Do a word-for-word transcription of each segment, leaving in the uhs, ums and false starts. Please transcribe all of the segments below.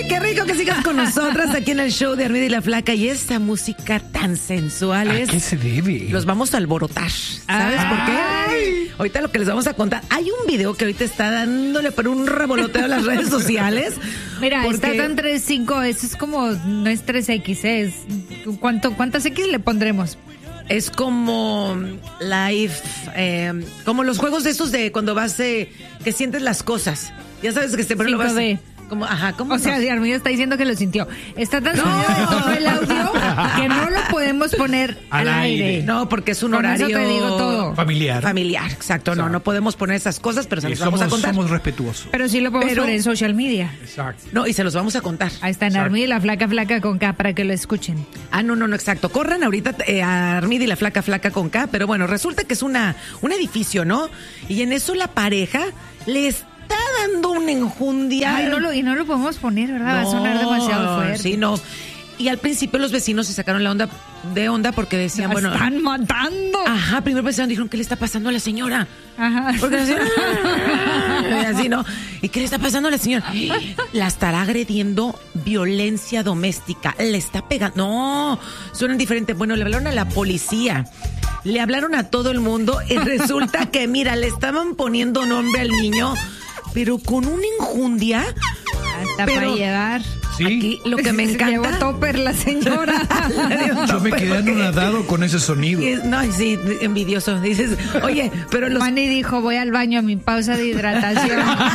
qué rico que sigas con nosotras aquí en el show de Armida y la Flaca. Y esta música tan sensual es... ¿A qué se debe? Los vamos a alborotar. ¿Sabes Ay. por qué? Ahorita lo que les vamos a contar. Hay un video que ahorita está dándole por un revoloteo en las redes sociales. Mira, porque... está tan tres cinco, eso es como, no es tres equis, es... ¿Cuánto, ¿Cuántas X le pondremos? Es como live, eh, como los juegos de esos de cuando vas, eh, que sientes las cosas. Ya sabes que siempre lo vas... cinco D. Como, ajá, ¿cómo O no? sea, Armida está diciendo que lo sintió. Está tan subido de tono el audio que no lo podemos poner al, Al aire. aire. No, porque es un Con horario... eso te digo todo. Familiar. Familiar, exacto. No, Exacto. no podemos poner esas cosas, pero se Y los vamos a somos, contar. somos respetuosos. Pero sí lo podemos Pero- poner en social media. Exacto. No, y se los vamos a contar. Ahí está en Exacto. Armida y la Flaca Flaca con K para que lo escuchen. Ah, no, no, no, exacto. Corran ahorita eh, a Armida y la Flaca Flaca con K, pero bueno, resulta que es una un edificio, ¿no? Y en eso la pareja le está dando una enjundia. Ay, no lo, y no lo podemos poner, ¿verdad? Va a sonar demasiado fuerte. Sí, no. Y al principio los vecinos se sacaron la onda de onda porque decían, ¡La bueno... están matando! Ajá, primero pensaron, dijeron, ¿qué le está pasando a la señora? Ajá. Porque así, y así, ¿no? ¿Y qué le está pasando a la señora? La estará agrediendo violencia doméstica. Le está pegando. No, suenan diferente. Bueno, le hablaron a la policía. Le hablaron a todo el mundo y resulta que, mira, le estaban poniendo nombre al niño, pero con una enjundia. Hasta Pero- para llevar. Sí. Aquí lo que me Se llevó encanta. topper la señora. Yo me quedé anonadado con ese sonido. Es- No, sí, envidioso. Dices, oye, pero los Manny dijo, voy al baño a mi pausa de hidratación.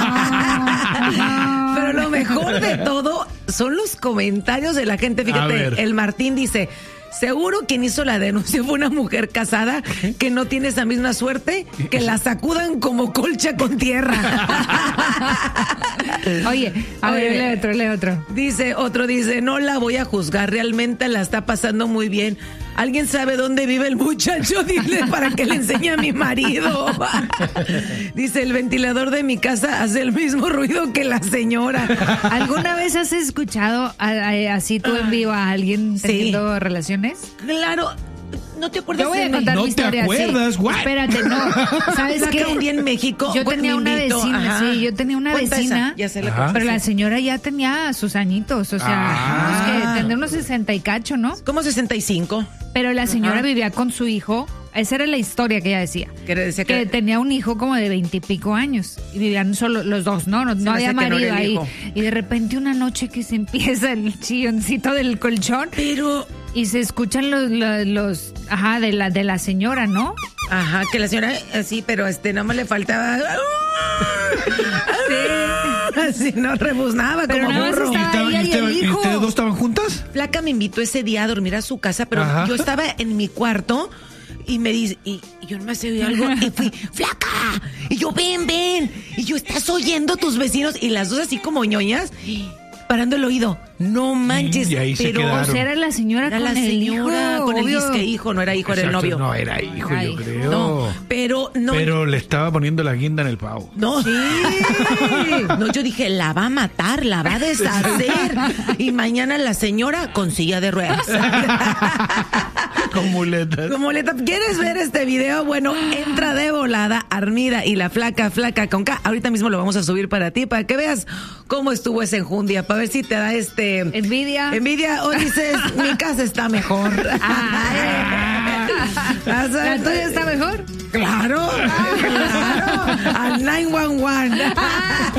No. Pero lo mejor de todo son los comentarios de la gente. A Fíjate, ver. el Martín dice, seguro quien hizo la denuncia fue una mujer casada que no tiene esa misma suerte, que la sacudan como colcha con tierra. Oye, a ver, Oye. lee otro, lee otro. Dice, otro dice, no la voy a juzgar, realmente la está pasando muy bien. ¿Alguien sabe dónde vive el muchacho? Dile para que le enseñe a mi marido. Dice, el ventilador de mi casa hace el mismo ruido que la señora. ¿Alguna vez has escuchado a- a- así tú en vivo a alguien Sí. teniendo relaciones? Claro, ¿no te acuerdas? Yo voy a en- contar ¿No mi te historia. acuerdas? Sí. What? Espérate, no. ¿Sabes Saca qué? un día en México. Yo Bueno, tenía me una invito, vecina, ajá. sí, yo tenía una Cuenta vecina. esa, ya sé la Ajá. cuenta, Pero sí. la señora ya tenía sus añitos, o sea, Ah. unos que tendría unos sesenta y cacho, ¿no? Como sesenta y cinco. Pero la señora Ajá. vivía con su hijo. Esa era la historia que ella decía. Que decía Que que- tenía un hijo como de veintipico años. Y vivían solo los dos, ¿no? No, Se no me había hace que no marido era el ahí. hijo. Y de repente una noche que se empieza el chilloncito del colchón. Pero, Y se escuchan los, los, los- ajá, de la, de la señora, ¿no? ajá, que la señora, así, pero este, nada más le faltaba. Así, no rebuznaba Pero como nada más burro. estaba- ¿Estaban- ella y el estaban- hijo. ¿Ustedes dos estaban juntas? Flaca me invitó ese día a dormir a su casa, pero Ajá. yo estaba en mi cuarto y me dice, y, y yo no me oí algo, y fui, Flaca, y yo, ven, ven, y yo, ¿estás oyendo tus vecinos? Y las dos así como ñoñas, parando el oído. No manches, Y ahí se pero quedaron. O sea, era la señora era con la el señora hijo, con el obvio. disque hijo, no era hijo, era el Exacto, novio. No, era hijo, Ay, yo creo. No, pero no. Pero le estaba poniendo la guinda en el pavo. No. No, yo dije, la va a matar, la va a deshacer. Y mañana la señora con silla de ruedas. Con muletas. Como le tap- ¿Quieres ver este video? Bueno, entra de volada Armida y la Flaca Flaca con K. Ahorita mismo lo vamos a subir para ti, para que veas cómo estuvo esa enjundia, para ver si te da este... Envidia. Envidia, o dices, mi casa está mejor. Ah, ¿La ¿La tuya está mejor? Claro, claro. Al nueve uno uno.